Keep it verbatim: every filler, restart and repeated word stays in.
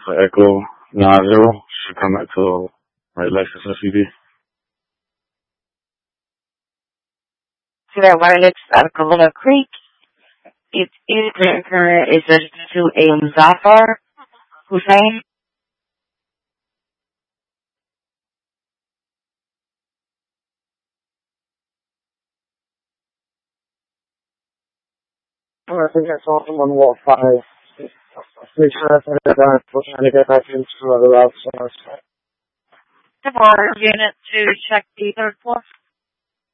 for Echo nine zero. Should come back to right Lexus S U V. To that wireless out of Corona Creek. It is current is registered to a Muzaffar Hussein. I think I saw someone walk by. Make sure I put it down for trying to get back into other routes. The border unit to check the third floor.